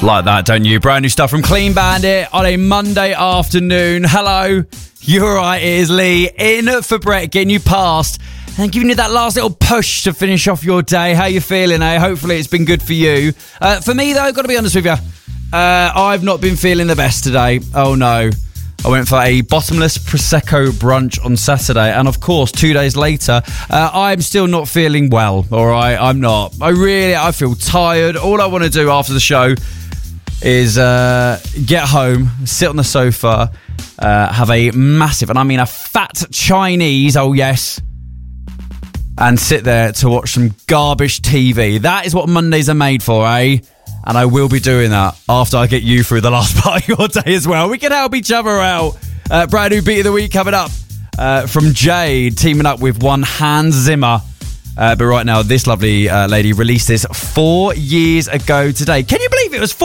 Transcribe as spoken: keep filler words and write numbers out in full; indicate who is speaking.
Speaker 1: Like that, don't you? Brand new stuff from Clean Bandit on a Monday afternoon. Hello, you're right, it is Lee in for Brett, getting you past and giving you that last little push to finish off your day. How you feeling, eh? Hopefully it's been good for you. Uh, for me, though, got to be honest with you, uh, I've not been feeling the best today. Oh, no. I went for a bottomless Prosecco brunch on Saturday, and of course, two days later, uh, I'm still not feeling well, all right? I'm not. I really, I feel tired. All I want to do after the show is uh, get home, sit on the sofa, uh, have a massive, and I mean a fat Chinese, oh yes, and sit there to watch some garbage T V. That is what Mondays are made for, eh? And I will be doing that after I get you through the last part of your day as well. We can help each other out. Uh, brand new beat of the week coming up uh, from Jade, teaming up with one Hans Zimmer. Uh, but right now, this lovely uh, lady released this four years ago today. Can you believe it was four